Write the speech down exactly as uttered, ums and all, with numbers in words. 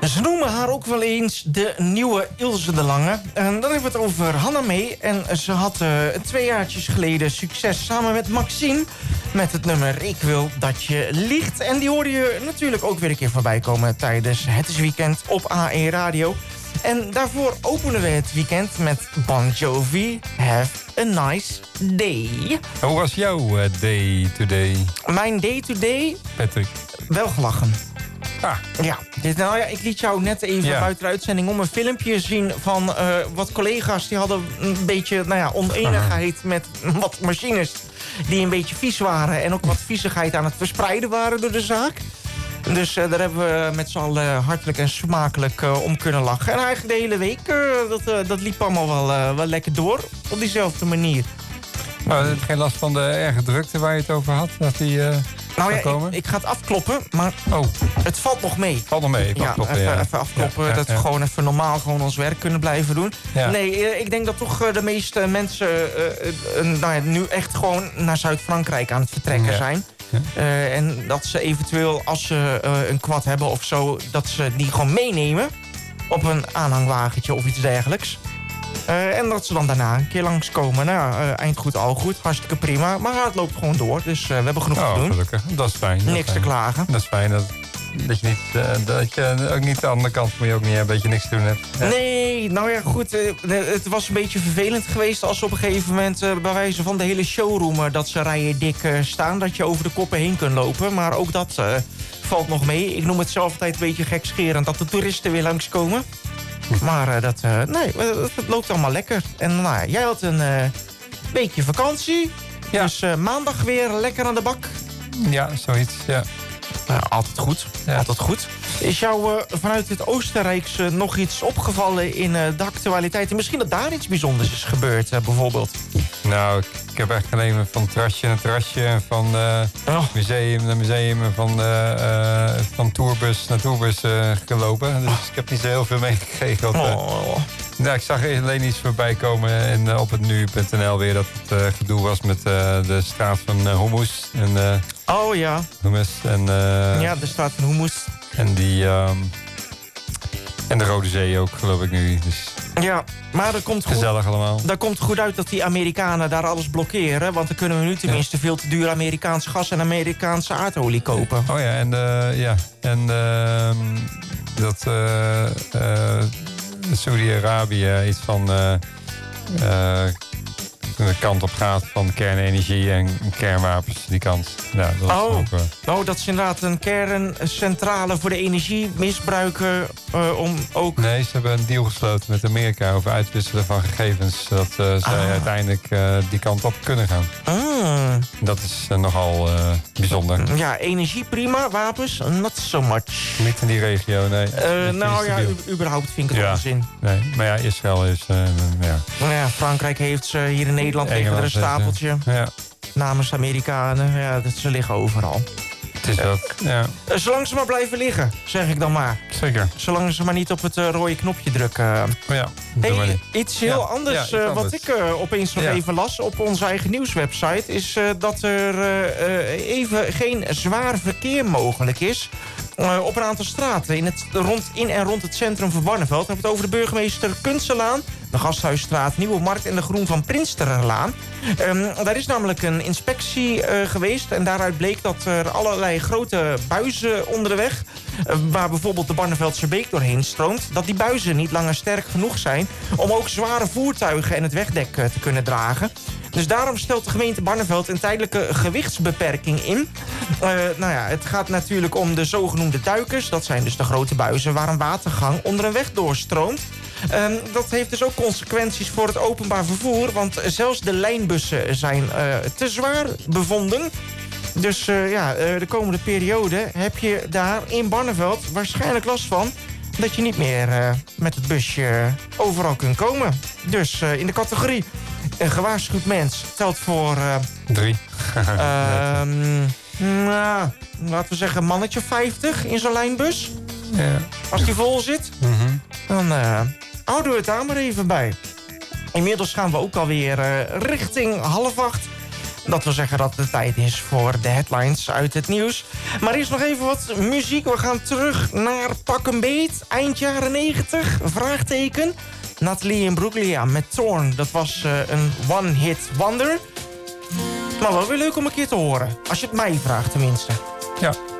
Ze noemen haar ook wel eens de nieuwe Ilse de Lange. En dan hebben we het over Hanna Mee. En ze had uh, twee jaartjes geleden succes samen met Maxine met het nummer Ik Wil Dat Je Liegt. En die hoorde je natuurlijk ook weer een keer voorbij komen tijdens Het Is Weekend op A één Radio. En daarvoor openen we het weekend met Bon Jovi, Have a Nice Day. Hoe was jouw uh, day today? Mijn day today? Patrick. Wel gelachen. Ah. Ja, dit, nou ja, ik liet jou net even ja. buiten de uitzending om een filmpje zien van uh, wat collega's die hadden een beetje nou ja, oneenigheid uh-huh. met wat machines die een beetje vies waren en ook wat viezigheid aan het verspreiden waren door de zaak. Dus uh, daar hebben we met z'n allen hartelijk en smakelijk uh, om kunnen lachen. En eigenlijk de hele week, uh, dat, uh, dat liep allemaal wel, uh, wel lekker door op diezelfde manier. Maar het geen last van de erge drukte waar je het over had? Dat die, uh, nou ja, ik, ik ga het afkloppen, maar oh. het valt nog mee. Valt nog mee, even ja, afkloppen. Even, ja. even afkloppen, ja, ja, dat we ja. gewoon even normaal gewoon ons werk kunnen blijven doen. Ja. Nee, ik denk dat toch de meeste mensen uh, uh, nou ja, nu echt gewoon naar Zuid-Frankrijk aan het vertrekken ja. zijn. Ja. Uh, en dat ze eventueel, als ze uh, een quad hebben of zo, dat ze die gewoon meenemen op een aanhangwagentje of iets dergelijks. Uh, en dat ze dan daarna een keer langskomen. Nou, uh, eind goed, al goed. Hartstikke prima. Maar het loopt gewoon door. Dus uh, we hebben genoeg oh, te doen. Gelukkig. Dat is fijn. Dat Niks is fijn. te klagen. Dat is fijn. Dat, dat je niet, uh, dat je ook niet de andere kant moet je ook niet hebben. Dat je niks te doen hebt. Ja. Nee, nou ja, goed. Uh, het was een beetje vervelend geweest als op een gegeven moment uh, bij wijze van de hele showroom uh, dat ze rijen dik uh, staan. Dat je over de koppen heen kunt lopen. Maar ook dat uh, valt nog mee. Ik noem het zelf altijd een beetje gekscherend dat de toeristen weer langskomen. Maar uh, dat, uh, nee, het loopt allemaal lekker. En nou, jij had een uh, weekje vakantie. Ja. Dus uh, maandag weer lekker aan de bak. Ja, zoiets, ja. Uh, altijd goed, ja. altijd goed. Is jou uh, vanuit het Oostenrijks uh, nog iets opgevallen in uh, de actualiteit? En misschien dat daar iets bijzonders is gebeurd, uh, bijvoorbeeld? Nou, ik, ik heb echt alleen van terrasje naar terrasje. En van uh, oh. museum naar museum. En van, uh, uh, van tourbus naar tourbus uh, gelopen. Dus oh. ik heb niet zo heel veel meegekregen. Uh, oh. Nou, ik zag alleen iets voorbij komen en, uh, op het nu punt n l weer dat het uh, gedoe was met uh, de straat van uh, Hummus. En, uh, oh ja. Hummus. En, uh, ja, de straat van Hummus. En die... Um, en de Rode Zee ook, geloof ik nu. Dus ja, maar dat komt goed. Gezellig allemaal. Dat komt goed uit dat die Amerikanen daar alles blokkeren. Want dan kunnen we nu tenminste ja. veel te duur Amerikaans gas en Amerikaanse aardolie kopen. Oh ja, en uh, ja. En uh, dat uh, uh, Saudi-Arabië iets van uh, uh, de kant op gaat van kernenergie en kernwapens, die kant. Ja, dat is oh. ook, uh... oh, dat is inderdaad een kerncentrale voor de energie misbruiken uh, om ook... Nee, ze hebben een deal gesloten met Amerika over uitwisselen van gegevens, zodat uh, zij ah. uiteindelijk uh, die kant op kunnen gaan. Ah. Dat is uh, nogal uh, bijzonder. Ja, energie prima, wapens not so much. Niet in die regio, nee. Uh, nou ja, u, überhaupt vind ik het ja. onzin. Nee, maar ja, Israël is... Uh, ja. Nou ja, Frankrijk heeft ze hier in Nederland tegen een stapeltje. Uh, ja. Namens de Amerikanen, ja, dat ze liggen overal. Het is dat, ja. Zolang ze maar blijven liggen, zeg ik dan maar. Zeker. Zolang ze maar niet op het uh, rode knopje drukken. Oh ja, hey, iets heel ja. anders, ja, iets uh, wat ik uh, opeens nog ja. even las op onze eigen nieuwswebsite... is uh, dat er uh, uh, even geen zwaar verkeer mogelijk is... Uh, op een aantal straten in, het, rond, in en rond het centrum van Barneveld. We hebben het over de burgemeester Kunstelaan, de Gasthuisstraat, Nieuwe Markt en de Groen van Prinsterlaan. Um, daar is namelijk een inspectie uh, geweest en daaruit bleek dat er allerlei grote buizen onder de weg, uh, waar bijvoorbeeld de Barneveldse Beek doorheen stroomt, dat die buizen niet langer sterk genoeg zijn om ook zware voertuigen en het wegdek uh, te kunnen dragen. Dus daarom stelt de gemeente Barneveld een tijdelijke gewichtsbeperking in. Uh, nou ja, het gaat natuurlijk om de zogenoemde duikers. Dat zijn dus de grote buizen waar een watergang onder een weg doorstroomt. Um, dat heeft dus ook consequenties voor het openbaar vervoer. Want zelfs de lijnbussen zijn uh, te zwaar bevonden. Dus uh, ja, uh, de komende periode heb je daar in Barneveld waarschijnlijk last van dat je niet meer uh, met het busje overal kunt komen. Dus uh, in de categorie een gewaarschuwd mens telt voor... Uh, Drie. uh, nou, laten we zeggen mannetje vijftig in zo'n lijnbus. Ja. Als die vol zit, mm-hmm. dan uh, houden we het daar maar even bij. Inmiddels gaan we ook alweer uh, richting half acht. Dat wil zeggen dat het tijd is voor de headlines uit het nieuws. Maar eerst nog even wat muziek. We gaan terug naar Pak een Beet. Eind jaren negentig, vraagteken. Nathalie Imbruglia met Thorn. Dat was uh, een one-hit wonder. Maar wel weer leuk om een keer te horen. Als je het mij vraagt tenminste. Ja.